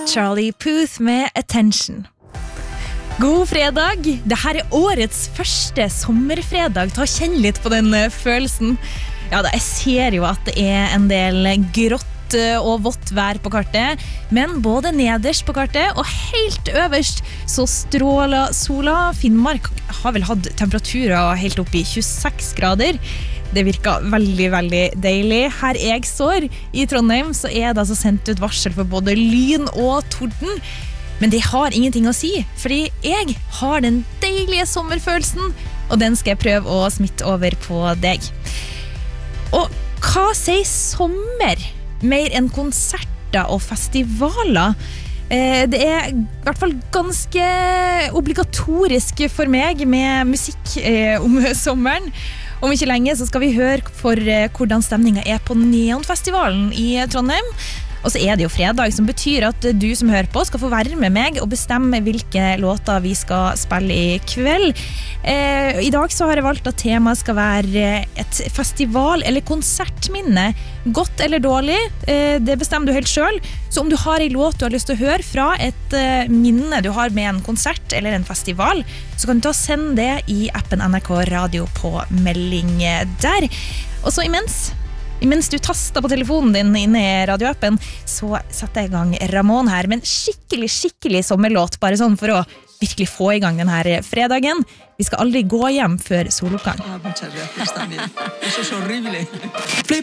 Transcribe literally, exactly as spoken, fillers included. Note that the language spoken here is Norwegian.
Charlie Puth med Attention. God fredag! Dette er årets første sommerfredag. Ta og kjenn litt på den følelsen. Ja, da, jeg ser jo at det er en del grått og vått vær på kartet, men både nederst på kartet og helt øverst så stråler sola. Finnmark har vel hatt temperaturer helt opp i tjueseks grader. Det virker veldig, veldig deilig. Her jeg står i Trondheim, så er det altså sendt ut varsel for både lyn og torden. Men det har ingenting å si, fordi jeg har den deilige sommerfølelsen, og den skal jeg prøve å smitte over på deg. Og hva sier sommer? Mer enn konserter og festivaler? Eh, det er i hvert fall ganske obligatorisk for meg med musikk eh, om sommeren. Om ikke lenge så skal vi høre for eh, hvordan stemningen er på Neonfestivalen i Trondheim. Og så er det jo fredag, som betyr at du som hører på skal få være med meg og bestemme hvilke låter vi skal spille i kveld. Eh, I dag så har jeg valgt at temaet skal være et festival- eller konsertminne. Godt eller dårlig, eh, det bestemmer du helt selv. Så om du har en låt du har lyst til å høre fra et eh, minne du har med en konsert eller en festival, så kan du ta og sende det i appen N R K Radio på melding der. Og så imens... Mens du taster på telefonen din inne i radioappen, så setter jeg i gang Ramón her, men skikkelig, skikkelig sommerlåt, bare sånn for å virkelig få i gang denne fredagen. Vi skal aldri gå hjem før soloppgang.